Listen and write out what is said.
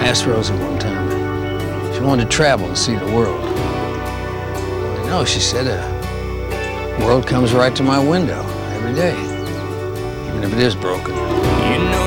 asked Rosie one time. She wanted to travel and see the world. Well, you know, she said, the world comes right to my window every day, even if it is broken. You know